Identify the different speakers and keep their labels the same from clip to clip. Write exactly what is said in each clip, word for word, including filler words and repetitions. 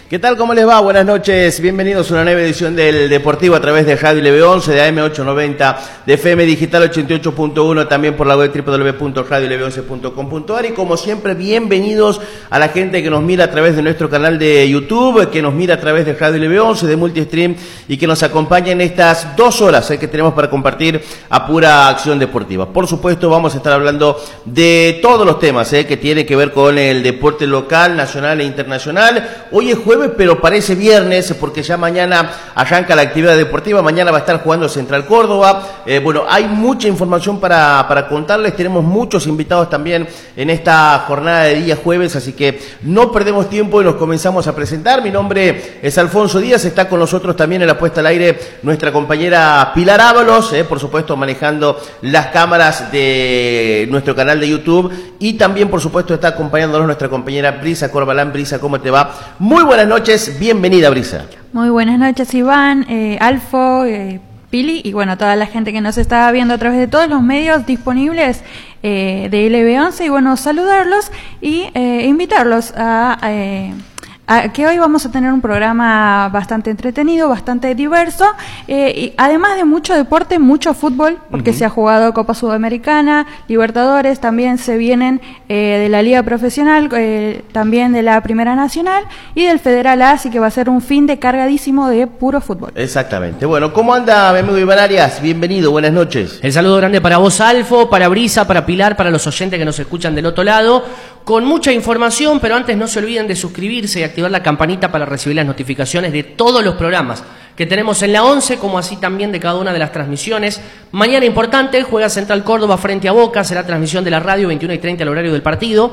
Speaker 1: ¿Qué tal? ¿Cómo les va? Buenas noches. Bienvenidos a una nueva edición del Deportivo a través de Radio L B once, de A M ochocientos noventa, de F M Digital ochenta y ocho punto uno, también por la web doble u doble u doble u punto radio l b once punto com punto a r. Y como siempre, bienvenidos a la gente que nos mira a través de nuestro canal de YouTube, que nos mira a través de Radio L B once, de Multistream, y que nos acompaña en estas dos horas eh, que tenemos para compartir a pura acción deportiva. Por supuesto, vamos a estar hablando de todos los temas eh, que tienen que ver con el deporte local, nacional e internacional. Hoy es jueves, pero parece viernes porque ya mañana arranca la actividad deportiva. Mañana va a estar jugando Central Córdoba. Eh, bueno, hay mucha información para, para contarles. Tenemos muchos invitados también en esta jornada de día jueves, así que no perdemos tiempo y nos comenzamos a presentar. Mi nombre es Alfonso Díaz. Está con nosotros también en la puesta al aire nuestra compañera Pilar Ábalos, eh, por supuesto manejando las cámaras de nuestro canal de YouTube, y también por supuesto está acompañándonos nuestra compañera Brisa Corbalán. Brisa, ¿cómo te va? Muy buenas noches, bienvenida, Brisa.
Speaker 2: Muy buenas noches, Iván, eh, Alfo, eh, Pili, y bueno, toda la gente que nos está viendo a través de todos los medios disponibles eh, de L B once, y bueno, saludarlos y eh, invitarlos a... Eh, que hoy vamos a tener un programa bastante entretenido, bastante diverso, eh, y además de mucho deporte, mucho fútbol, porque uh-huh. se ha jugado Copa Sudamericana, Libertadores, también se vienen eh, de la Liga Profesional, eh, también de la Primera Nacional y del Federal A, así que va a ser un fin de cargadísimo de puro fútbol.
Speaker 1: Exactamente. Bueno, ¿cómo anda mi amigo Iván Arias? Bienvenido, buenas noches.
Speaker 3: El saludo grande para vos, Alfo, para Brisa, para Pilar, para los oyentes que nos escuchan del otro lado, con mucha información, pero antes no se olviden de suscribirse y activar la campanita para recibir las notificaciones de todos los programas que tenemos en la once, como así también de cada una de las transmisiones. Mañana importante, juega Central Córdoba frente a Boca, será transmisión de la radio veintiuno y treinta al horario del partido.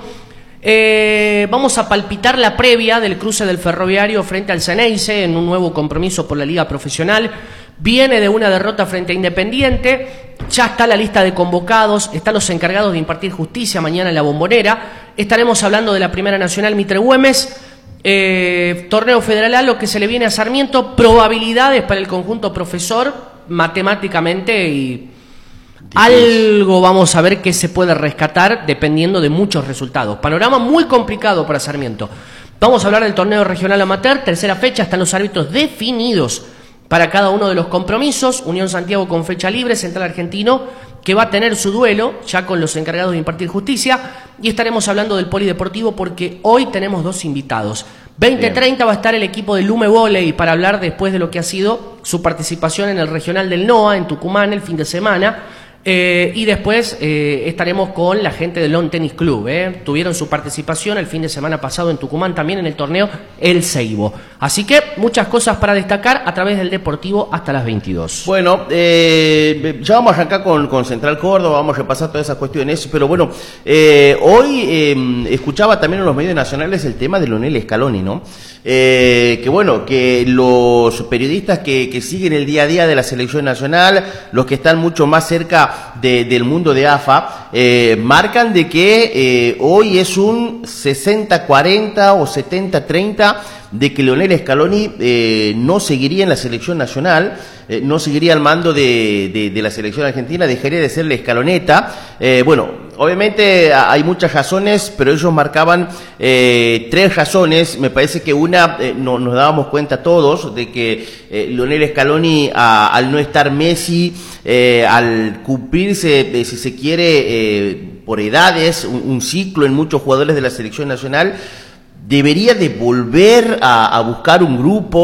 Speaker 3: Eh, vamos a palpitar la previa del cruce del Ferroviario frente al Ceneice en un nuevo compromiso por la Liga Profesional. Viene de una derrota frente a Independiente, ya está la lista de convocados, están los encargados de impartir justicia mañana en la Bombonera. Estaremos hablando de la Primera Nacional Mitre Güemes, eh, torneo federal A, lo que se le viene a Sarmiento, probabilidades para el conjunto profesor, matemáticamente, y algo vamos a ver que se puede rescatar dependiendo de muchos resultados. Panorama muy complicado para Sarmiento. Vamos a hablar del torneo regional amateur, tercera fecha, están los árbitros definidos para cada uno de los compromisos. Unión Santiago con fecha libre, Central Argentino que va a tener su duelo ya con los encargados de impartir justicia, y estaremos hablando del polideportivo porque hoy tenemos dos invitados. veinte treinta va a estar el equipo de Lume Volley para hablar después de lo que ha sido su participación en el regional del NOA en Tucumán el fin de semana. Eh, y después eh, estaremos con la gente del Lawn Tennis Club. Eh. Tuvieron su participación el fin de semana pasado en Tucumán, también en el torneo El Seibo. Así que muchas cosas para destacar a través del Deportivo hasta las veintidós.
Speaker 1: Bueno, eh, ya vamos a arrancar con, con Central Córdoba, vamos a repasar todas esas cuestiones, pero bueno, eh, hoy eh, escuchaba también en los medios nacionales el tema de Lionel Scaloni, ¿no? Eh, que bueno, que los periodistas que, que siguen el día a día de la selección nacional, los que están mucho más cerca De, del mundo de A F A, eh, marcan de que eh, hoy es un sesenta cuarenta o setenta treinta de que Lionel Scaloni eh, no seguiría en la selección nacional, eh, no seguiría al mando de, de, de la selección argentina, dejaría de ser la escaloneta. Eh, bueno, obviamente hay muchas razones, pero ellos marcaban eh, tres razones. Me parece que una, eh, no, nos dábamos cuenta todos de que eh, Lionel Scaloni, a, al no estar Messi, eh, al cumplirse, eh, si se quiere, eh, por edades, un, un ciclo en muchos jugadores de la selección nacional, debería de volver a, a buscar un grupo